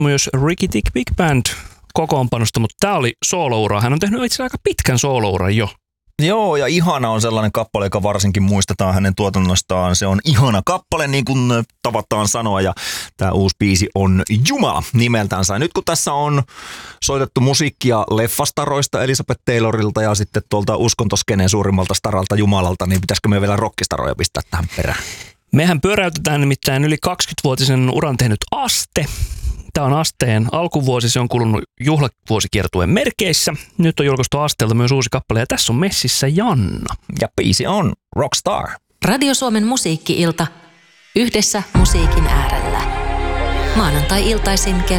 myös Ricky Tick Big Band kokoonpanosta, mutta tämä oli sooloura. Hän on tehnyt itse asiassa aika pitkän soolouran jo. Joo, ja ihana on sellainen kappale, joka varsinkin muistetaan hänen tuotannostaan. Se on ihana kappale, niin kuin tavataan sanoa, ja tämä uusi biisi on Jumala nimeltänsä. Nyt kun tässä on soitettu musiikkia leffastaroista Elizabeth Taylorilta ja sitten tuolta uskontoskeneen suurimmalta staralta Jumalalta, niin pitäisikö me vielä rockistaroja pistää tähän perään? Mehän pyöräytetään nimittäin yli 20-vuotisen uran tehnyt Aste. Tämä on Asteen alkuvuosi, se on kulunut juhlavuosikiertueen merkeissä. Nyt on julkaistu Asteelta myös uusi kappale ja tässä on messissä Janna. Ja biisi on Rockstar. Radio Suomen musiikki-ilta. Yhdessä musiikin äärellä. Maanantai-iltaisin kello